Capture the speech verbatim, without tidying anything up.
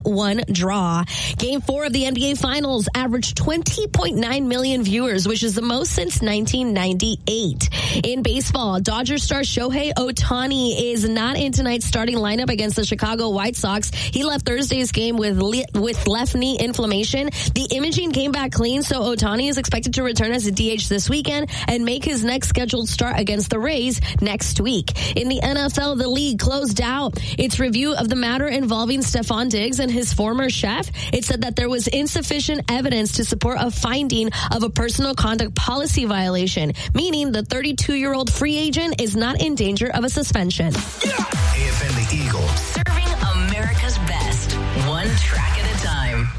one draw. Game four of the N B A Finals averaged twenty point nine million viewers, which is the most since nineteen ninety-eight. In baseball, Dodgers star Shohei Ohtani is not in tonight's starting lineup against the Chicago White Sox. He left Thursday's game with le- with left knee inflammation. The imaging came back clean, so Ohtani is expected to return as a D H this weekend and make his next scheduled start against the Rays next week. In the N F L, the league closed out its review of the matter involving Stephon Diggs and his former chef. It said that there was insufficient evidence to support a finding of a personal conduct policy violation, meaning the thirty-two-year-old free agent is not in danger of a suspension. Yeah. A F N The Eagle. Serving America's best, one track at a time.